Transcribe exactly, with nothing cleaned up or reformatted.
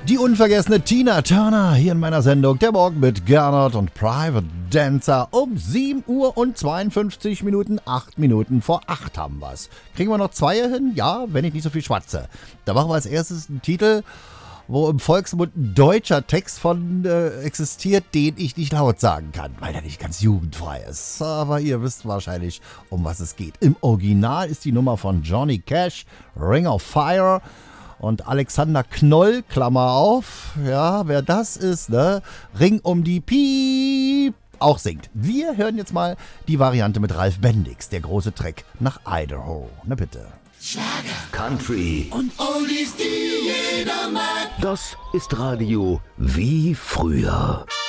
Die unvergessene Tina Turner hier in meiner Sendung Der Morgen mit Gernot und Private Dancer um sieben Uhr und zweiundfünfzig Minuten, acht Minuten vor acht haben wir's. Kriegen wir noch zwei hin? Ja, wenn ich nicht so viel schwatze. Da machen wir als erstes einen Titel, wo im Volksmund ein deutscher Text von äh, existiert, den ich nicht laut sagen kann, weil er nicht ganz jugendfrei ist. Aber ihr wisst wahrscheinlich, um was es geht. Im Original ist die Nummer von Johnny Cash, Ring of Fire. Und Alexander Knoll, Klammer auf, ja, wer das ist, ne? Ring um die Piep, auch singt. Wir hören jetzt mal die Variante mit Ralf Bendix, der große Trek nach Idaho. Na bitte. Schlager, Country und Oldies, die jeder mag. Das ist Radio wie früher.